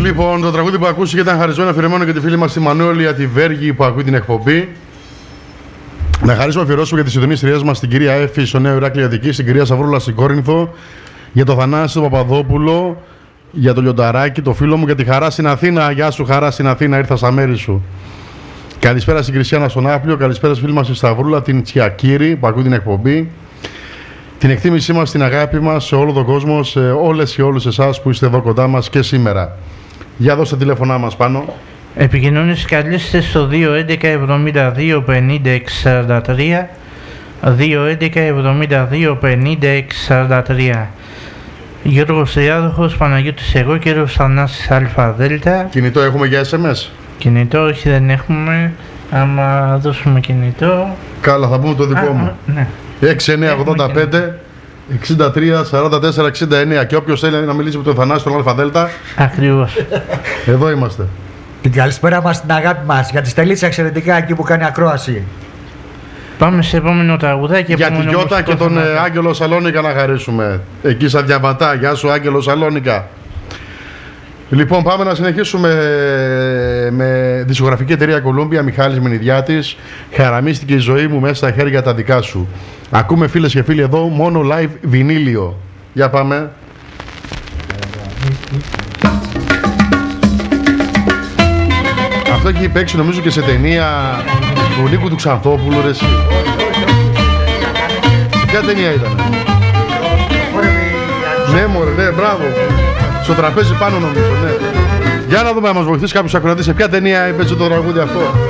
Λοιπόν, το τραγούδι που ακούστηκε ήταν χαρισμένο αφιερωμένο για τη φίλη μας τη Μανώλια τη Βέργη που ακούει την εκπομπή. Να χαρίσουμε αφιερώσουμε για τη συντονίστριά μας την κυρία Έφη στο Νέο Ηράκλειο Αττικής, την κυρία Σαβρούλα στην Κόρινθο, για το Θανάση τον Παπαδόπουλο, για το Λιονταράκι, το φίλο μου, για τη Χαρά στην Αθήνα. Γεια σου, Χαρά στην Αθήνα, ήρθα στα μέρη σου. Καλησπέρα στην Κριστιάνα στον Άπλιο, καλησπέρα στη φίλη μας τη Σταυρούλα, την Τσιακύρη που ακούει την εκπομπή. Την εκτίμησή μας, την αγάπη μας σε όλο τον κόσμο, σε όλες και όλους εσάς που είστε εδώ κοντά μας και σήμερα. Για δώστε τηλέφωνά μας πάνω. Επικοινωνίες καλείστε στο 211 72 50 643, 211 72 50 643. Γιώργος Διάδοχος, Παναγιώτης εγώ, κύριος Θανάσης ΑΔ. Κινητό έχουμε για SMS? Κινητό όχι, δεν έχουμε. Άμα δώσουμε κινητό... Καλά, θα πούμε το δικό μου. Ναι. 6985 63 44 69. Και όποιος θέλει να μιλήσει με τον Θανάση τον ΑΔ, Ακριβώς. εδώ είμαστε. Την καλησπέρα μας, την αγάπη μας, για τη Στελίτσα εξαιρετικά εκεί που κάνει ακρόαση. Πάμε σε επόμενο τραγουδάκι. Για τη Γιώτα και τον Άγγελο Σαλόνικα να χαρίσουμε. Εκεί στα Διαβατά. Γεια σου Άγγελο Σαλόνικα. Λοιπόν, πάμε να συνεχίσουμε με δισκογραφική εταιρεία Κολούμπια, Μιχάλης Μενιδιάτης. Χαραμίστηκε η ζωή μου μέσα στα χέρια τα δικά σου. Ακούμε φίλες και φίλοι εδώ μόνο live βινίλιο. Για πάμε. Αυτό έχει παίξει νομίζω και σε ταινία του Νίκου του Ξανθόπουλου, ρε εσύ. Σε ποια ταινία ήταν? Ναι μωρέ, ναι, μπράβο. Στο τραπέζι πάνω νομίζω, ναι. Για να δούμε αν μας βοηθήσει κάποιος ακροατής σε ποια ταινία έπαιζε το τραγούδι αυτό.